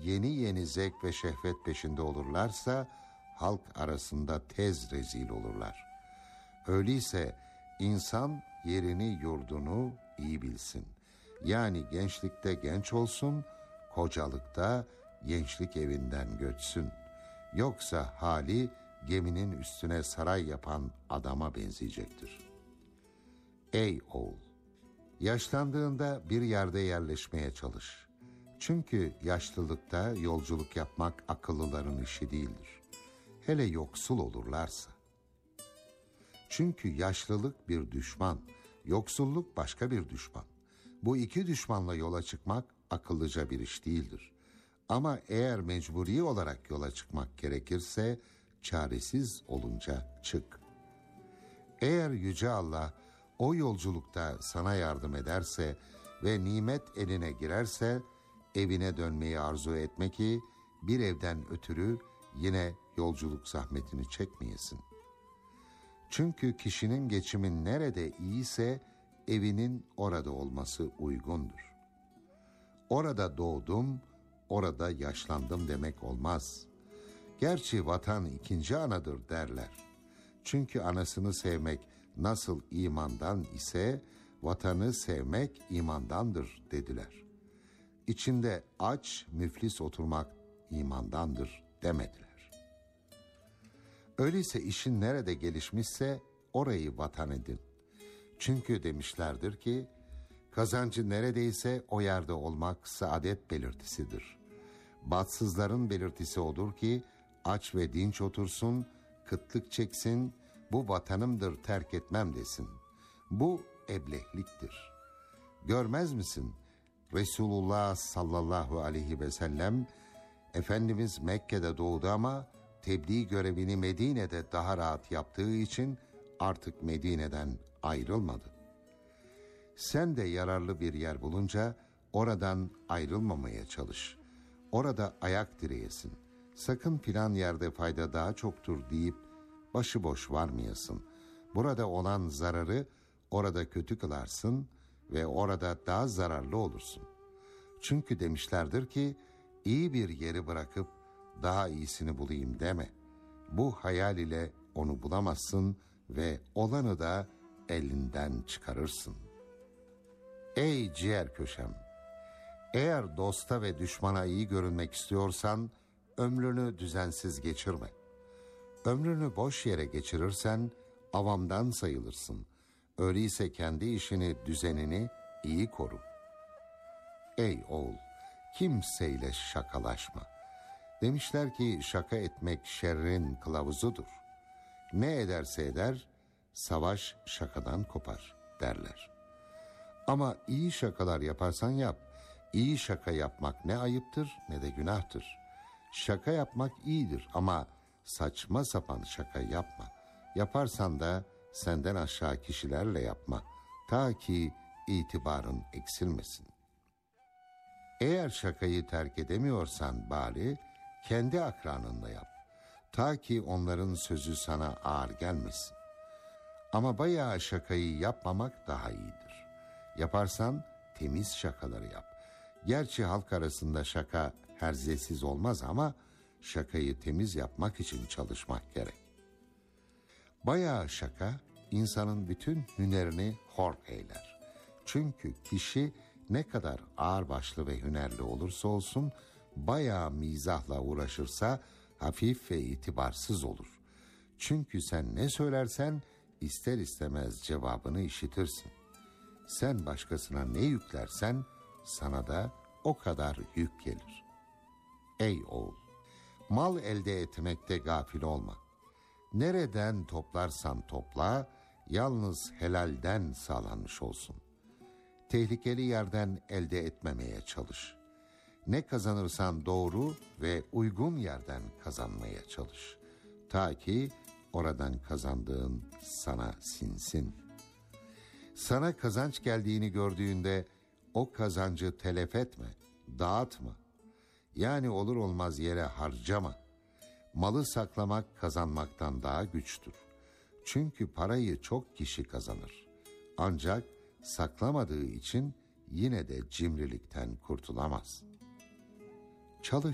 yeni yeni zevk ve şehvet peşinde olurlarsa halk arasında tez rezil olurlar. Öyleyse insan yerini yurdunu iyi bilsin. Yani gençlikte genç olsun, kocalıkta gençlik evinden göçsün. Yoksa hali geminin üstüne saray yapan adama benzeyecektir. Ey oğul! Yaşlandığında bir yerde yerleşmeye çalış. Çünkü yaşlılıkta yolculuk yapmak akıllıların işi değildir. Hele yoksul olurlarsa. Çünkü yaşlılık bir düşman, yoksulluk başka bir düşman. Bu iki düşmanla yola çıkmak akıllıca bir iş değildir. Ama eğer mecburi olarak yola çıkmak gerekirse, çaresiz olunca çık. Eğer Yüce Allah o yolculukta sana yardım ederse ve nimet eline girerse, evine dönmeyi arzu etme ki bir evden ötürü yine yolculuk zahmetini çekmeyesin. Çünkü kişinin geçimi nerede iyiyse evinin orada olması uygundur. Orada doğdum, orada yaşlandım demek olmaz. Gerçi vatan ikinci anadır derler. Çünkü anasını sevmek nasıl imandan ise vatanı sevmek imandandır dediler. İçinde aç, müflis oturmak imandandır demediler. Öyleyse işin nerede gelişmişse orayı vatan edin. Çünkü demişlerdir ki, kazancı neredeyse o yerde olmak saadet belirtisidir. Bahtsızların belirtisi odur ki, aç ve dinç otursun, kıtlık çeksin, bu vatanımdır terk etmem desin. Bu eblehliktir. Görmez misin? Resulullah sallallahu aleyhi ve sellem, Efendimiz Mekke'de doğdu ama tebliğ görevini Medine'de daha rahat yaptığı için artık Medine'den ayrılmadı. Sen de yararlı bir yer bulunca oradan ayrılmamaya çalış. Orada ayak direyesin. Sakın filan yerde fayda daha çoktur deyip başıboş varmayasın. Burada olan zararı orada kötü kılarsın ve orada daha zararlı olursun. Çünkü demişlerdir ki, iyi bir yeri bırakıp daha iyisini bulayım deme. Bu hayal ile onu bulamazsın ve olanı da elinden çıkarırsın. Ey ciğer köşem! Eğer dosta ve düşmana iyi görünmek istiyorsan, ömrünü düzensiz geçirme. Ömrünü boş yere geçirirsen, avamdan sayılırsın. Öyleyse kendi işini, düzenini iyi koru. Ey oğul! Kimseyle şakalaşma. Demişler ki şaka etmek şerrin kılavuzudur. Ne ederse eder, savaş şakadan kopar derler. Ama iyi şakalar yaparsan yap. İyi şaka yapmak ne ayıptır ne de günahtır. Şaka yapmak iyidir ama saçma sapan şaka yapma. Yaparsan da senden aşağı kişilerle yapma. Ta ki itibarın eksilmesin. Eğer şakayı terk edemiyorsan bari kendi akranınla yap. Ta ki onların sözü sana ağır gelmesin. Ama bayağı şakayı yapmamak daha iyidir. Yaparsan temiz şakaları yap. Gerçi halk arasında şaka herzesiz olmaz ama şakayı temiz yapmak için çalışmak gerek. Bayağı şaka insanın bütün hünerini hor eyler. Çünkü kişi ne kadar ağırbaşlı ve hünerli olursa olsun bayağı mizahla uğraşırsa hafif ve itibarsız olur. Çünkü sen ne söylersen ister istemez cevabını işitirsin. Sen başkasına ne yüklersen sana da o kadar yük gelir. Ey oğul! Mal elde etmekte gafil olma. Nereden toplarsan topla, yalnız helalden sağlanmış olsun. Tehlikeli yerden elde etmemeye çalış. Ne kazanırsan doğru ve uygun yerden kazanmaya çalış. Ta ki oradan kazandığın sana sinsin. Sana kazanç geldiğini gördüğünde o kazancı telef etme, dağıtma. Yani olur olmaz yere harcama. Malı saklamak kazanmaktan daha güçtür. Çünkü parayı çok kişi kazanır. Ancak saklamadığı için yine de cimrilikten kurtulamaz. Çalış